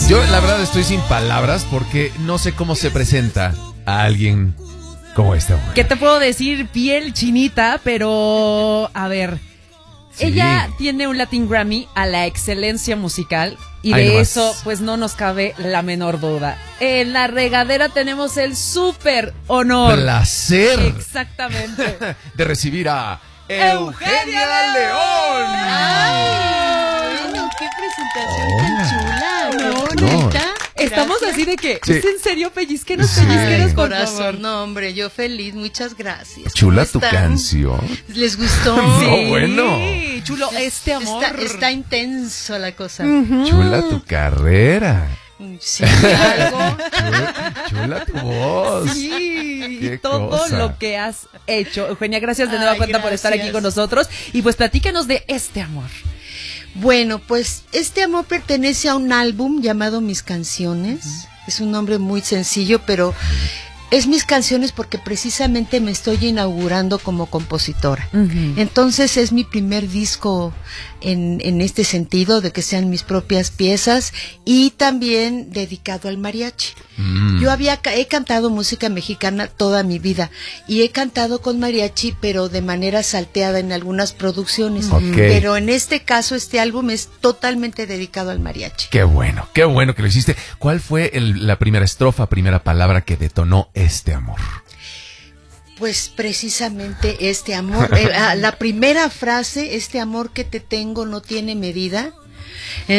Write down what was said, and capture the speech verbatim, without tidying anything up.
Yo la verdad estoy sin palabras porque no sé cómo se presenta a alguien como esta mujer. ¿Qué te puedo decir? Piel chinita, pero a ver, sí. Ella tiene un Latin Grammy a la excelencia musical y Ay, de no eso más. Pues no nos cabe la menor duda. En la regadera tenemos el súper honor, placer, exactamente, de recibir a Eugenia León. Ay, bueno, qué presentación tan chula, qué bonita. No. Estamos Gracias. Así de que, sí. ¿es en serio? Pellizqueros, Sí. pellizqueros, por corazón, favor. no, hombre, yo feliz, muchas gracias. Chula tu canción. ¿Les gustó? Sí, no, bueno. Chulo, este amor. Está, está intenso la cosa. Uh-huh. Chula tu carrera. Sí, algo. Chula, chula tu voz. Sí, Qué y todo cosa. lo que has hecho. Eugenia, gracias de nueva Ay, cuenta por estar aquí gracias. con nosotros. Y pues platícanos de este amor. Bueno, pues este amor pertenece a un álbum llamado Mis Canciones. Uh-huh. Es un nombre muy sencillo, pero es Mis Canciones porque precisamente me estoy inaugurando como compositora. Uh-huh. Entonces es mi primer disco en, en este sentido, de que sean mis propias piezas y también dedicado al mariachi. Mm. Yo había he cantado música mexicana toda mi vida y he cantado con mariachi, pero de manera salteada en algunas producciones. Okay. Pero en este caso, este álbum es totalmente dedicado al mariachi. Qué bueno, qué bueno que lo hiciste. ¿Cuál fue el, la primera estrofa, primera palabra que detonó este amor? Pues precisamente este amor, eh, la primera frase, este amor que te tengo no tiene medida.